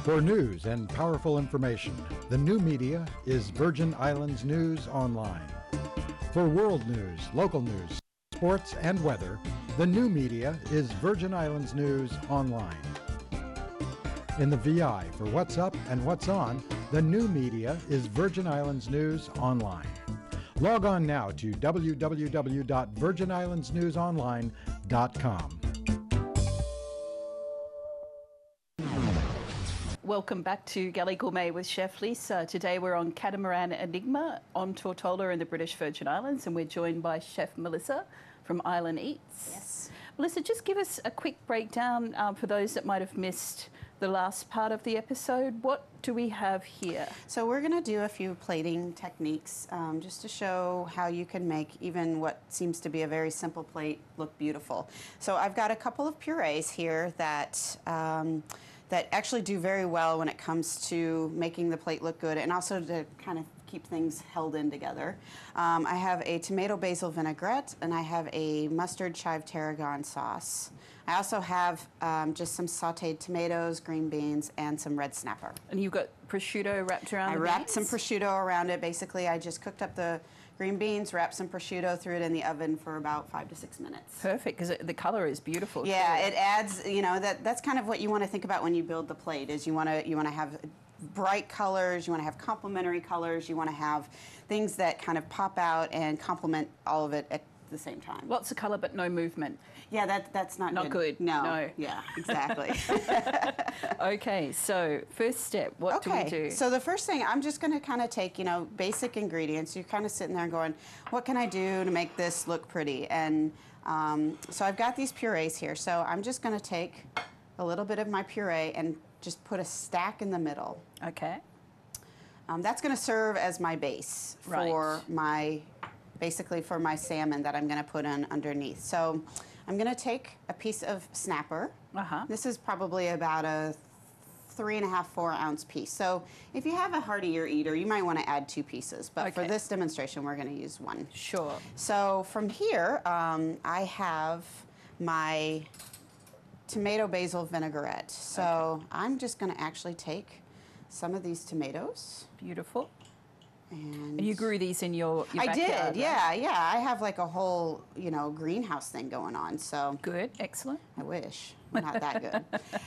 For news and powerful information, the new media is Virgin Islands News Online. For world news, local news, sports, and weather, the new media is Virgin Islands News Online. In the VI for what's up and what's on, the new media is Virgin Islands News Online. Log on now to www.virginislandsnewsonline.com. Welcome back to Galley Gourmet with Chef Lisa. Today we're on Catamaran Enigma on Tortola in the British Virgin Islands, and we're joined by Chef Melissa from Island Eats. Yes. Melissa, just give us a quick breakdown for those that might have missed the last part of the episode. What do we have here? So we're going to do a few plating techniques just to show how you can make even what seems to be a very simple plate look beautiful. So I've got a couple of purees here that that actually do very well when it comes to making the plate look good and also to kind of keep things held in together. I have a tomato basil vinaigrette and I have a mustard chive tarragon sauce. I also have just some sauteed tomatoes, green beans, and some red snapper. And you've got prosciutto wrapped around I the wrapped beans? some prosciutto around it. Basically, I just cooked up the green beans, wrapped some prosciutto, threw it in the oven for about 5 to 6 minutes. Perfect, because the colour is beautiful. Yeah, too. it adds, you know, that's kind of what you want to think about when you build the plate, is you want to have bright colors, you want to have complementary colors, you want to have things that kind of pop out and complement all of it at the same time. Lots of colour but no movement. Yeah, that's not good. No. Yeah, exactly. Okay, so first step, what do we do? So the first thing, I'm just going to kind of take, you know, basic ingredients. You're kind of sitting there and going, what can I do to make this look pretty? And so I've got these purees here. So I'm just going to take a little bit of my puree and just put a stack in the middle. Okay. That's going to serve as my base for basically for my salmon that I'm going to put in underneath. So I'm going to take a piece of snapper. This is probably about a 3.5, 4 ounce piece. So if you have a heartier eater, you might want to add 2 pieces. But for this demonstration, we're going to use 1. Sure. So from here, I have my tomato basil vinaigrette. So I'm just going to actually take some of these tomatoes. Beautiful. And you grew these in your I backyard, did, right? yeah. I have like a whole, you know, greenhouse thing going on, so. Good, excellent. I wish, not that good.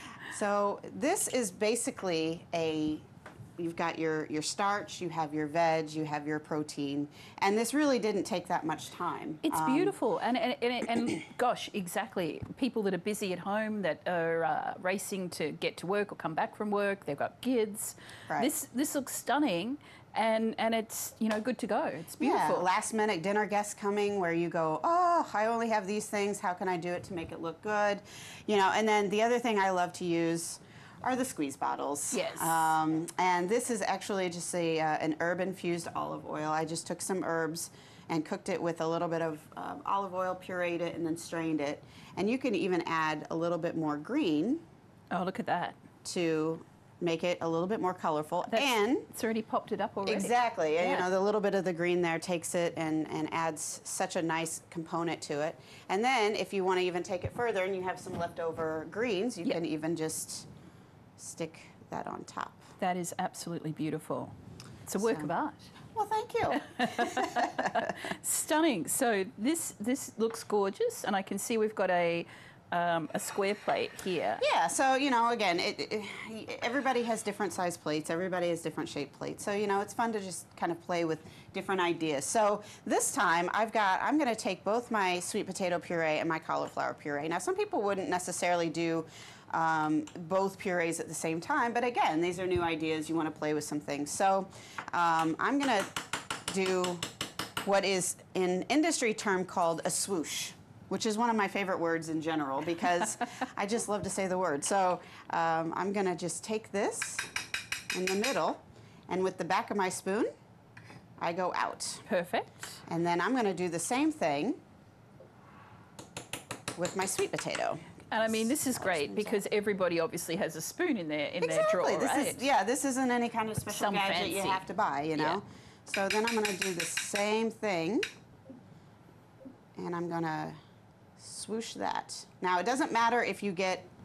So this is basically you've got your starch, you have your veg, you have your protein, and this really didn't take that much time. It's beautiful, and gosh, exactly. People that are busy at home, that are racing to get to work or come back from work, they've got kids. Right. This looks stunning, and it's, you know, good to go. It's beautiful. Yeah, last minute dinner guests coming where you go, oh, I only have these things, how can I do it to make it look good? You know, and then the other thing I love to use are the squeeze bottles. Yes. And this is actually just an herb-infused olive oil. I just took some herbs and cooked it with a little bit of olive oil, pureed it, and then strained it. And you can even add a little bit more green. Oh, look at that. To make it a little bit more colorful. And it's already popped it up already. Exactly. And yeah. you know, the little bit of the green there takes it and adds such a nice component to it. And then if you want to even take it further and you have some leftover greens, you can even just stick that on top. That is absolutely beautiful. It's a work of art. Well, thank you. Stunning. So this looks gorgeous, and I can see we've got a square plate here. Yeah, so, you know, again, everybody has different size plates. Everybody has different shaped plates. So, you know, it's fun to just kind of play with different ideas. So this time I'm going to take both my sweet potato puree and my cauliflower puree. Now, some people wouldn't necessarily do both purees at the same time, but again, these are new ideas. You want to play with some things. So I'm going to do what is in industry term called a swoosh, which is one of my favorite words in general because I just love to say the word. So I'm going to just take this in the middle, and with the back of my spoon, I go out. Perfect. And then I'm going to do the same thing with my sweet potato. And I mean, this is great because everybody obviously has a spoon in their drawer, this right? this isn't any kind of special gadget you have to buy, you know. Yeah. So then I'm going to do the same thing, and I'm going to swoosh that. Now, it doesn't matter if you get